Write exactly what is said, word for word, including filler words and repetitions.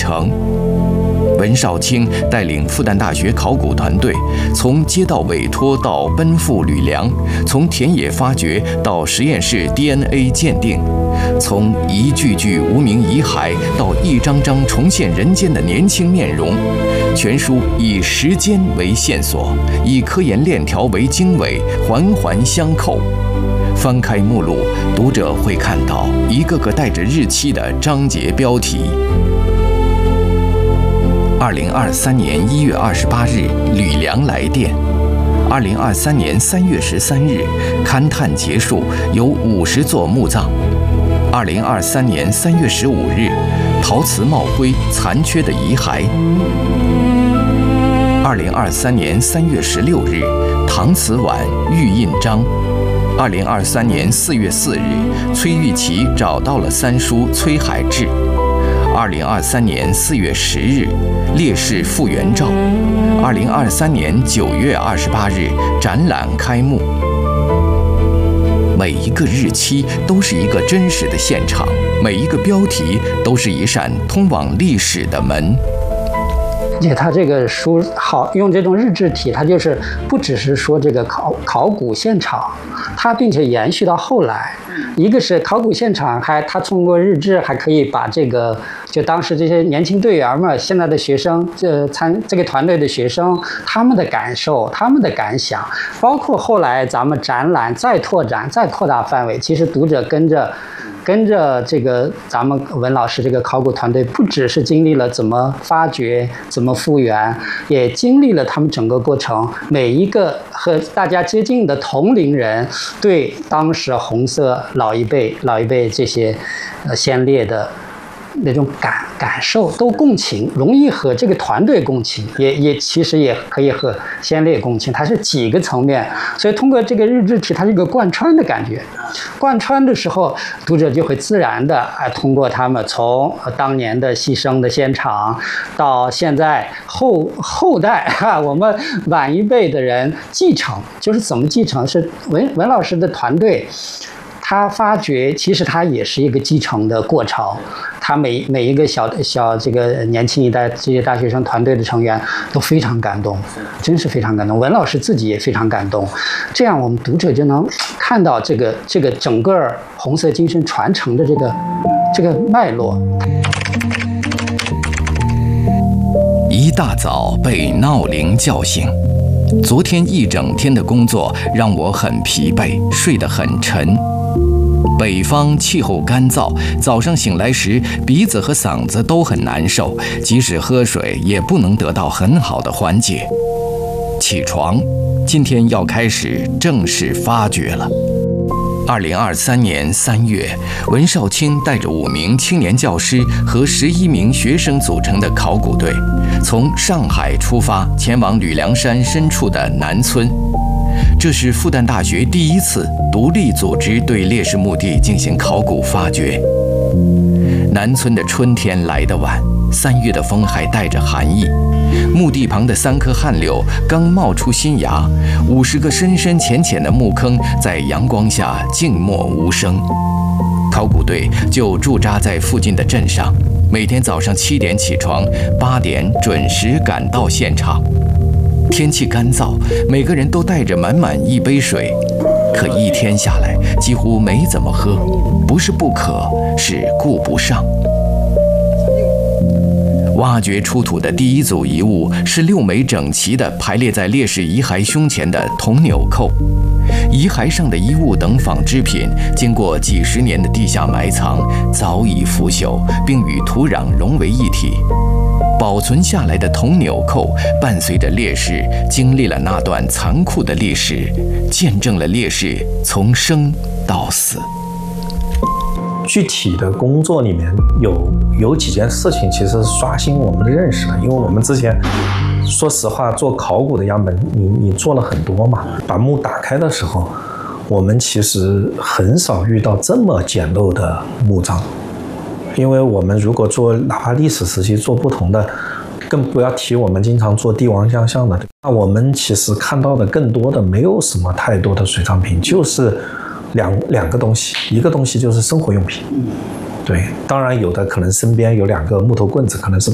成。文绍卿带领复旦大学考古团队，从接到委托到奔赴吕梁，从田野发掘到实验室 D N A 鉴定，从一具具无名遗骸到一张张重现人间的年轻面容。全书以时间为线索，以科研链条为经纬，环环相扣。翻开目录，读者会看到一个个带着日期的章节标题。二零二三年一月二十八日，吕梁来电。二零二三年三月十三日，勘探结束，有五十座墓葬。二零二三年三月十五日，陶瓷帽徽残缺的遗骸。二零二三年三月十六日，搪瓷碗玉印章。二零二三年四月四日，崔玉琪找到了三叔崔海志。二零二三年四月十日，烈士复原照。二零二三年九月二十八日，展览开幕。每一个日期都是一个真实的现场，每一个标题都是一扇通往历史的门。 而且他这个书好用这种日志体，它就是不只是说这个考考古现场，它并且延续到后来。一个是考古现场还，他通过日志还可以把这个就当时这些年轻队员们，现在的学生，这参这个团队的学生，他们的感受、他们的感想，包括后来咱们展览再拓展、再扩大范围，其实读者跟着。跟着这个咱们文老师这个考古团队，不只是经历了怎么发掘、怎么复原，也经历了他们整个过程。每一个和大家接近的同龄人，对当时红色老一辈、老一辈这些呃先烈的那种感感受都共情，容易和这个团队共情，也也其实也可以和先烈共情，它是几个层面，所以通过这个日志体，它是一个贯穿的感觉。贯穿的时候，读者就会自然的啊，通过他们从当年的牺牲的现场，到现在后后代哈，我们晚一辈的人继承，就是怎么继承，是文文老师的团队。他发掘，其实他也是一个继承的过程。他每每一个小小这个年轻一代这些大学生团队的成员都非常感动，真是非常感动。文老师自己也非常感动，这样我们读者就能看到这个这个整个红色精神传承的这个这个脉络。 一大早被闹铃叫醒，昨天一整天的工作让我很疲惫，睡得很沉。北方气候干燥，早上醒来时鼻子和嗓子都很难受，即使喝水也不能得到很好的缓解。起床，今天要开始正式发掘了。二零二三年三月，文绍卿带着五名青年教师和十一名学生组成的考古队，从上海出发，前往吕梁山深处的南村。这是复旦大学第一次独立组织对烈士墓地进行考古发掘。南村的春天来得晚，三月的风还带着寒意。墓地旁的三棵旱柳刚冒出新芽，五十个深深浅浅的墓坑在阳光下静默无声。考古队就驻扎在附近的镇上，每天早上七点起床，八点准时赶到现场。天气干燥，每个人都带着满满一杯水，可一天下来几乎没怎么喝，不是不渴，是顾不上。挖掘出土的第一组遗物是六枚整齐地排列在烈士遗骸胸前的铜纽扣，遗骸上的衣物等纺织品经过几十年的地下埋藏，早已腐朽，并与土壤融为一体。保存下来的铜纽扣伴随着烈士经历了那段残酷的历史，见证了烈士从生到死。 具体的工作里面有有几件事情其实是刷新我们的认识的，因为我们之前说实话做考古的样本你你做了很多嘛，把墓打开的时候我们其实很少遇到这么简陋的墓葬。因为我们如果做哪怕历史时期做不同的，更不要提我们经常做帝王将相的，那我们其实看到的更多的没有什么太多的水葬品，就是两两个东西，一个东西就是生活用品，对，当然有的可能身边有两个木头棍子，可能是